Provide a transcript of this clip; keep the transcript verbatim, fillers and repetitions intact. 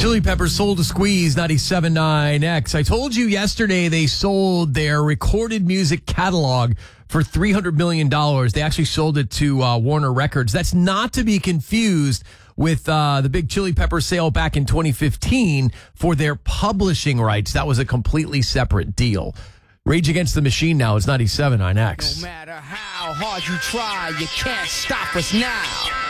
Chili Peppers sold to Squeeze ninety-seven point nine X. I told you yesterday they sold their recorded music catalog for three hundred million dollars. They actually sold it to uh, Warner Records. That's not to be confused with uh, the big Chili Peppers sale back in twenty fifteen for their publishing rights. That was a completely separate deal. Rage Against the Machine now is ninety-seven point nine X. No matter how hard you try, you can't stop us now.